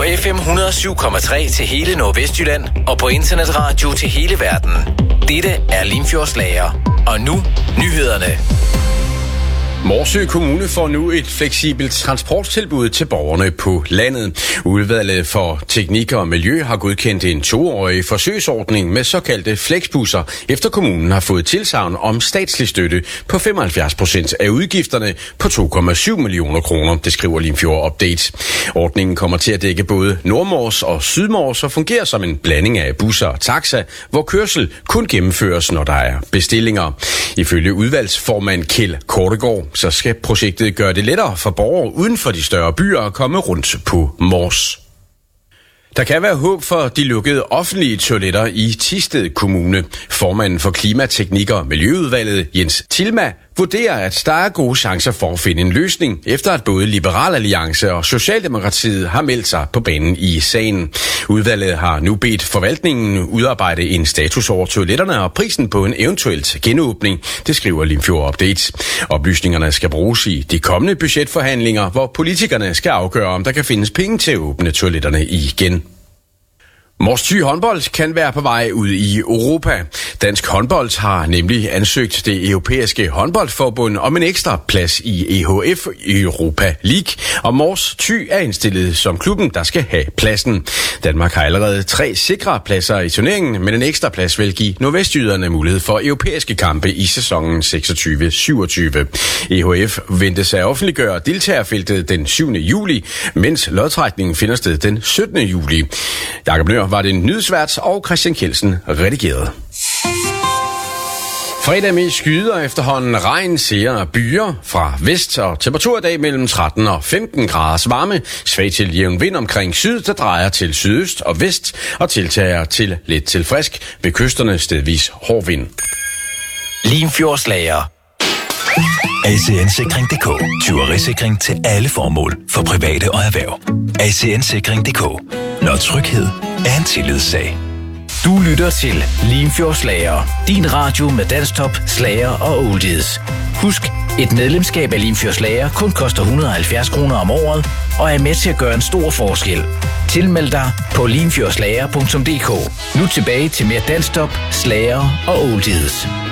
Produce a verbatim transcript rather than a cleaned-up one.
F M et hundrede og syv komma tre til hele Nordvestjylland og på internetradio til hele verden. Dette er Limfjordslager. Og nu nyhederne. Morsø Kommune får nu et fleksibelt transporttilbud til borgerne på landet. Udvalget for Teknik og Miljø har godkendt en toårig forsøgsordning med såkaldte flexbusser, efter kommunen har fået tilsagn om statslig støtte på femoghalvfjerds procent af udgifterne på to komma syv millioner kroner, det skriver Limfjord Update. Ordningen kommer til at dække både Nordmors og Sydmors og fungerer som en blanding af busser og taxa, hvor kørsel kun gennemføres, når der er bestillinger. Ifølge udvalgsformand Kjeld Kortegaard, så skal projektet gøre det lettere for borgere uden for de større byer at komme rundt på Mors. Der kan være håb for de lukkede offentlige toiletter i Thisted Kommune. Formanden for Klima, Teknik og Miljøudvalget, Jens Tilma, vurderer, at der er gode chancer for at finde en løsning, efter at både Liberal Alliance og Socialdemokratiet har meldt sig på banen i sagen. Udvalget har nu bedt forvaltningen udarbejde en status over toiletterne og prisen på en eventuelt genåbning, det skriver Limfjord Update. Oplysningerne skal bruges i de kommende budgetforhandlinger, hvor politikerne skal afgøre, om der kan findes penge til at åbne toiletterne igen. Mors Thy håndbold kan være på vej ud i Europa. Dansk håndbold har nemlig ansøgt det europæiske håndboldforbund om en ekstra plads i E H F Europa League, og Mors Thy er indstillet som klubben, der skal have pladsen. Danmark har allerede tre sikre pladser i turneringen, men en ekstra plads vil give nordvestjyderne mulighed for europæiske kampe i sæsonen seksogtyve syvogtyve. E H F ventes at offentliggøre deltagerfeltet den syvende juli, mens lodtrækningen finder sted den syttende juli. Jakob Nøhr var det nyhedsvært, og Christian Kjeldsen redigerede. Fredag med skyder efterhånden regn, ser byer fra vest, og temperatur i dag mellem tretten og femten graders varme. Svag til jævn vind omkring syd, der drejer til sydøst og vest, og tiltager til let til frisk. Ved kysterne stedvis hård vind. Limfjordslager. A C N Sikring punktum d k. Tyverisikring til alle formål for private og erhverv. A C N Sikring punktum d k. Når tryghed er en tillidssag. Du lytter til Limfjordslager. Din radio med danstop, slager og oldies. Husk, et medlemskab af Limfjordslager kun koster et hundrede og halvfjerds kroner om året, og er med til at gøre en stor forskel. Tilmeld dig på limfjordslager punktum d k. Nu tilbage til mere danstop, slager og oldies.